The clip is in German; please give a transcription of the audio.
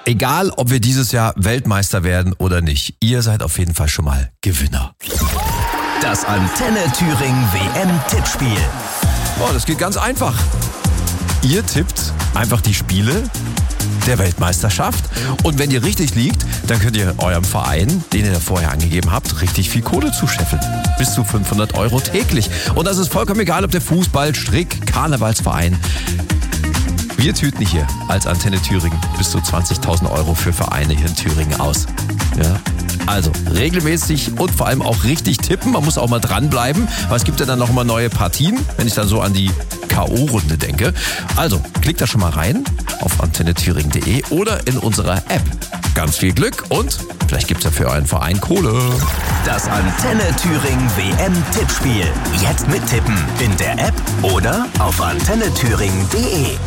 Egal, ob wir dieses Jahr Weltmeister werden oder nicht, ihr seid auf jeden Fall schon mal Gewinner. Das Antenne Thüringen WM-Tippspiel. Oh, das geht ganz einfach. Ihr tippt einfach die Spiele der Weltmeisterschaft und wenn ihr richtig liegt, dann könnt ihr eurem Verein, den ihr vorher angegeben habt, richtig viel Kohle zuscheffeln. Bis zu 500 € täglich. Und das ist vollkommen egal, ob der Fußball, Strick, Karnevalsverein. Wir tüten hier als Antenne Thüringen bis zu 20.000 € für Vereine hier in Thüringen aus. Ja. Also regelmäßig und vor allem auch richtig tippen. Man muss auch mal dranbleiben, weil es gibt ja dann noch mal neue Partien, wenn ich dann so an die K.O.-Runde denke. Also klickt da schon mal rein auf antennethüringen.de oder in unserer App. Ganz viel Glück und vielleicht gibt's ja für euren Verein Kohle. Das Antenne Thüringen WM-Tippspiel. Jetzt mittippen in der App oder auf antennethüringen.de.